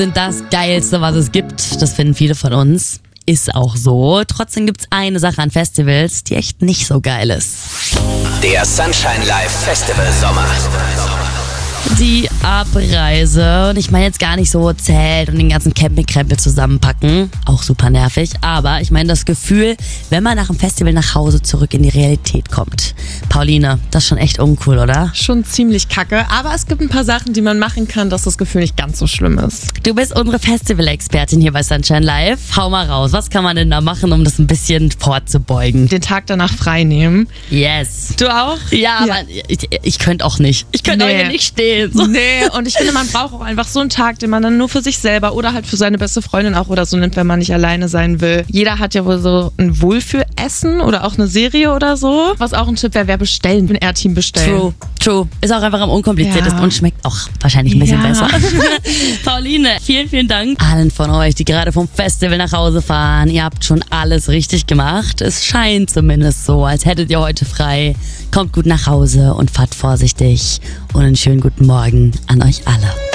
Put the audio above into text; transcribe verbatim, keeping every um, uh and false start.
sind das Geilste, was es gibt. Das finden viele von uns. Ist auch so. Trotzdem gibt's eine Sache an Festivals, die echt nicht so geil ist. Der Sunshine Live Festival Sommer. Die Abreise. Und ich meine jetzt gar nicht so Zelt und den ganzen Campingkrempel zusammenpacken. Auch super nervig. Aber ich meine das Gefühl, wenn man nach dem Festival nach Hause zurück in die Realität kommt. Pauline, das ist schon echt uncool, oder? Schon ziemlich kacke. Aber es gibt ein paar Sachen, die man machen kann, dass das Gefühl nicht ganz so schlimm ist. Du bist unsere Festival-Expertin hier bei Sunshine Live. Hau mal raus. Was kann man denn da machen, um das ein bisschen vorzubeugen? Den Tag danach frei nehmen. Yes. Du auch? Ja, Ja. aber ich, ich könnte auch nicht. Ich könnte Nee. auch hier nicht stehen. So. Nee, und ich finde, man braucht auch einfach so einen Tag, den man dann nur für sich selber oder halt für seine beste Freundin auch oder so nimmt, wenn man nicht alleine sein will. Jeder hat ja wohl so ein Wohlfühlessen oder auch eine Serie oder so. Was auch ein Tipp wäre, wer bestellen, ein R-Team bestellen. True, true. Ist auch einfach am unkompliziertesten Ja. und schmeckt auch wahrscheinlich ein bisschen Ja. besser. Pauline, vielen, vielen Dank allen von euch, die gerade vom Festival nach Hause fahren. Ihr habt schon alles richtig gemacht. Es scheint zumindest so, als hättet ihr heute frei. Kommt gut nach Hause und fahrt vorsichtig. Und einen schönen guten Morgen an euch alle.